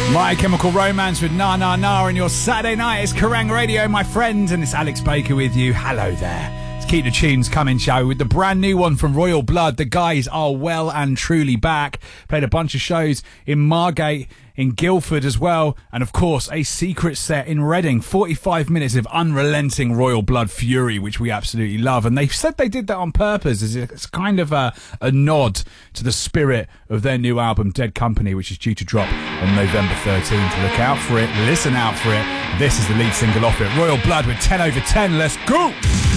My Chemical Romance with Na Na Na, and your Saturday night is Kerrang Radio, my friend, and it's Alex Baker with you. Hello there. It's Keep the Tunes Coming show with the brand new one from Royal Blood. The guys are well and truly back. Played a bunch of shows in Margate, in Guildford as well, and of course a secret set in Reading. 45 minutes of unrelenting Royal Blood fury, which we absolutely love, and they said they did that on purpose as it's kind of a nod to the spirit of their new album Dead Company, which is due to drop on November 13th. Look out for it, listen out for it. This is the lead single off it, Royal Blood with 10 over 10. Let's go!